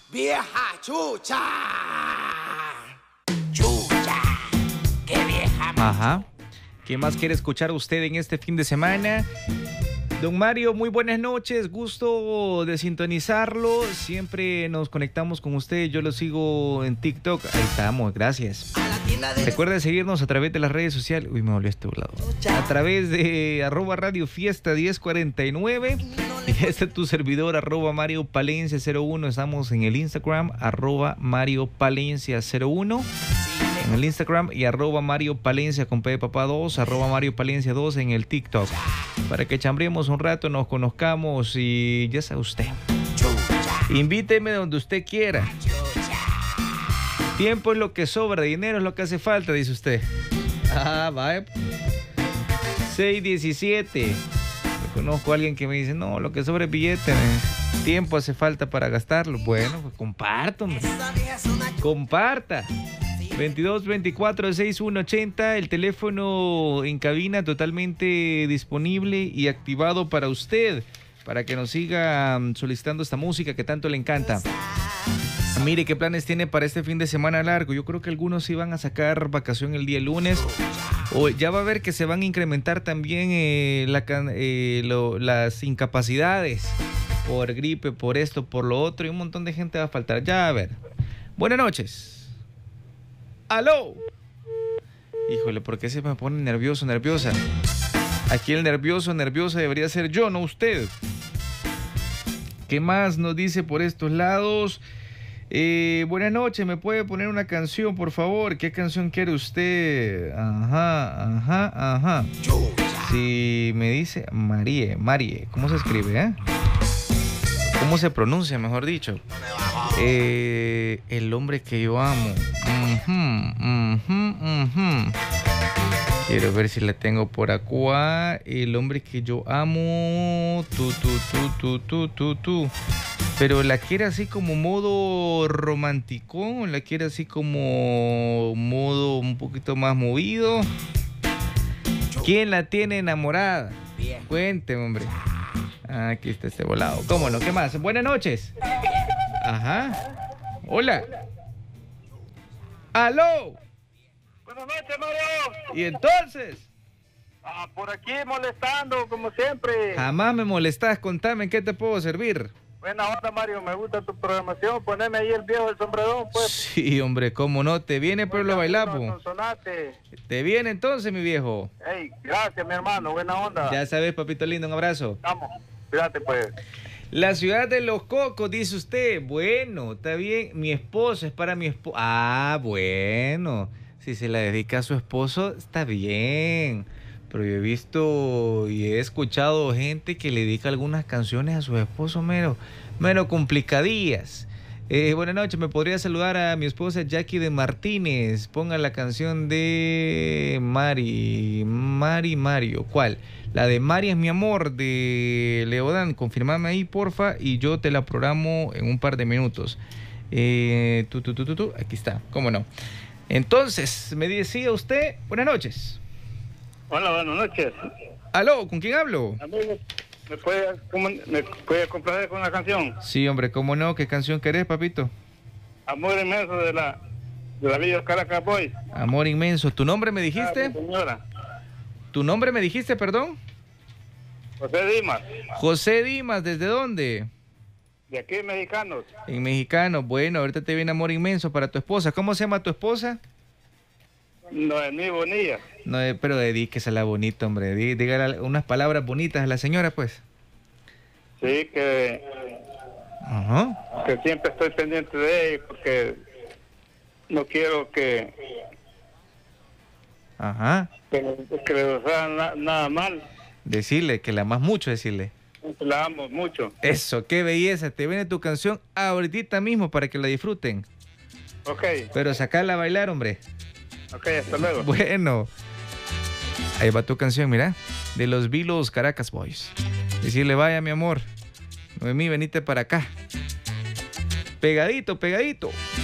vieja chucha. Chucha, qué vieja. Ajá. ¿Qué más quiere escuchar usted en este fin de semana? Don Mario, muy buenas noches, gusto de sintonizarlo. Siempre nos conectamos con usted, yo lo sigo en TikTok. Ahí estamos, gracias. Recuerda seguirnos a través de las redes sociales. Uy, me volvió este lado. A través de @Radio Fiesta 1049. Y este es tu servidor, @Mario Palencia 01. Estamos en el Instagram, @Mario Palencia 01. En el Instagram y @Mario Palencia con P de papá 2, @Mario Palencia 2 en el TikTok. Para que chambremos un rato, nos conozcamos y ya sabe usted. Invíteme donde usted quiera. Tiempo es lo que sobra, dinero es lo que hace falta, dice usted. Ah, vaya. 6:17. Conozco a alguien que me dice, no, lo que sobra es billete, tiempo hace falta para gastarlo. Bueno, pues comparto, hombre. Comparta. 2224-6180, el teléfono en cabina totalmente disponible y activado para usted, para que nos siga solicitando esta música que tanto le encanta. Mire qué planes tiene para este fin de semana largo. Yo creo que algunos iban a sacar vacación el día lunes. O ya va a ver que se van a incrementar también las incapacidades por gripe, por esto, por lo otro, y un montón de gente va a faltar. Ya a ver. Buenas noches. ¡Aló! Híjole, ¿por qué se me pone nervioso, nerviosa? Aquí el nervioso, nerviosa debería ser yo, no usted. ¿Qué más nos dice por estos lados? Buenas noches, ¿me puede poner una canción, por favor? ¿Qué canción quiere usted? Ajá. Si me dice Marie, ¿cómo se escribe, ¿Cómo se pronuncia, mejor dicho? El hombre que yo amo. Quiero ver si la tengo por acá. El hombre que yo amo. Tú. Pero la quiere así como modo romanticón, o la quiere así como modo un poquito más movido. ¿Quién la tiene enamorada? Cuénteme, hombre. Aquí está este volado. ¿Cómo no? ¿Qué más? Buenas noches. Ajá. Hola. ¡Aló! Buenas noches, Mario. ¿Y entonces? Por aquí molestando, como siempre. Jamás me molestás. Contame, ¿en qué te puedo servir? Buena onda, Mario. Me gusta tu programación. Poneme ahí el viejo del sombrerón, pues. Sí, hombre, cómo no. Te viene, pero lo bailamos. Te viene entonces, mi viejo. Hey, gracias, mi hermano. Buena onda. Ya sabes, papito lindo. Un abrazo. Vamos. Cuídate, pues. La ciudad de los cocos, dice usted. Bueno, está bien. Mi esposo es para mi esposo. Bueno. Si se la dedica a su esposo, está bien. Pero yo he visto y he escuchado gente que le dedica algunas canciones a su esposo menos complicadillas. Buenas noches, ¿me podría saludar a mi esposa Jackie de Martínez? Ponga la canción de Mario. ¿Cuál? La de Mari es mi amor, de Leodán. Confirmame ahí, porfa, y yo te la programo en un par de minutos. Aquí está, cómo no. Entonces, me decía usted, buenas noches. Hola, buenas noches. Aló, ¿con quién hablo? Amigo, ¿me puede complacer con una canción? Sí, hombre, ¿cómo no? ¿Qué canción querés, papito? Amor inmenso de la Villa Caracas Boys. Amor inmenso. ¿Tu nombre me dijiste? Señora. ¿Tu nombre me dijiste, perdón? José Dimas. José Dimas, ¿desde dónde? De aquí, mexicanos. En mexicano. Bueno, ahorita te viene Amor inmenso para tu esposa. ¿Cómo se llama tu esposa? Noemí Bonilla. No, pero dedíquesela bonita, hombre. Dígale unas palabras bonitas a la señora, pues. Sí, que siempre estoy pendiente de ella porque no quiero que le haga nada mal. Decirle que la amas mucho, decirle. La amo mucho. Eso, qué belleza. Te viene tu canción ahorita mismo para que la disfruten. Ok. Pero sacarla a bailar, hombre. Ok, hasta luego. Bueno, ahí va tu canción, mira, de los Vilos Caracas Boys. Decirle, vaya, mi amor, Noemí, venite para acá. Pegadito.